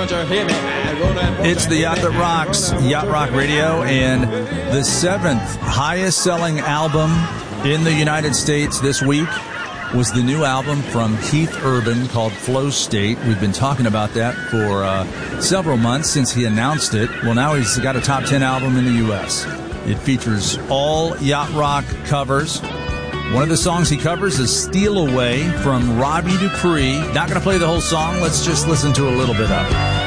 It's the Yacht That Rocks, Yacht Rock Radio, and the 7th highest selling album in the United States this week was the new album from Keith Urban called Flow State. We've been talking about that for several months since he announced it. Well, now he's got a top 10 album in the U.S. It features all yacht rock covers. One of the songs he covers is Steal Away from Robbie Dupree. Not going to play the whole song. Let's just listen to a little bit of it.